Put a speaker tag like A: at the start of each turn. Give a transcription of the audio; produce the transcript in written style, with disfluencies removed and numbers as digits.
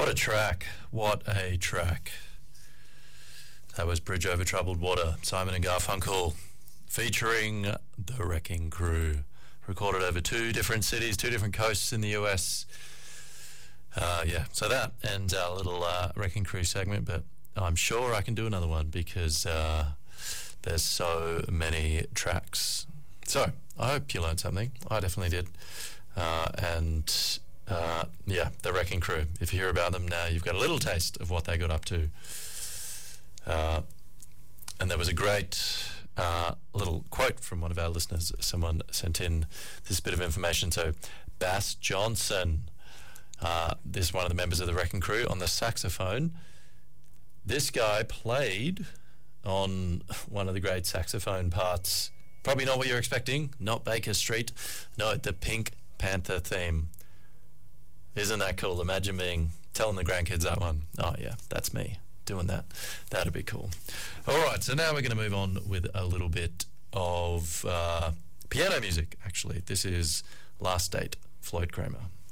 A: What a track. What a track. That was Bridge Over Troubled Water, Simon and Garfunkel, featuring The Wrecking Crew. Recorded over 2 different cities, 2 different coasts in the US. So that and our little Wrecking Crew segment, but I'm sure I can do another one because there's so many tracks. So I hope you learned something. I definitely did. The Wrecking Crew. If you hear about them now, you've got a little taste of what they got up to. And there was a great little quote from one of our listeners. Someone sent in this bit of information. So Bass Johnson, this is one of the members of the Wrecking Crew, on the saxophone. This guy played on one of the great saxophone parts. Probably not what you're expecting. Not Baker Street. No, the Pink Panther theme. Isn't that cool? Imagine telling the grandkids that one. Oh yeah, that's me doing that. That'd be cool. All right, so now we're going to move on with a little bit of piano music, actually. This is Last Date, Floyd Kramer.